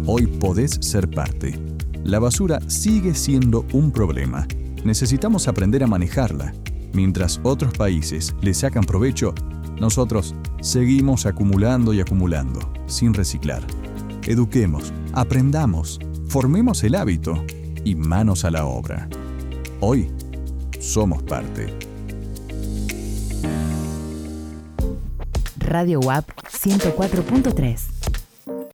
Hoy podés ser parte. La basura sigue siendo un problema. Necesitamos aprender a manejarla. Mientras otros países le sacan provecho, nosotros seguimos acumulando y acumulando, sin reciclar. Eduquemos, aprendamos, formemos el hábito y manos a la obra. Hoy somos parte. Radio UAP 104.3